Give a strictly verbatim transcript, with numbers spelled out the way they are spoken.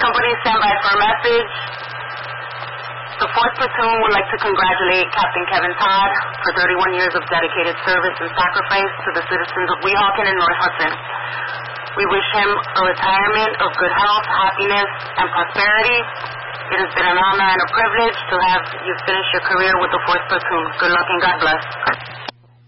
Company, stand by for a message. The fourth Platoon would like to congratulate Captain Kevin Todd for thirty-one years of dedicated service and sacrifice to the citizens of Weehawken and North Hudson. We wish him a retirement of good health, happiness, and prosperity. It has been an honor and a privilege to have you finish your career with the fourth Platoon. Good luck and God bless.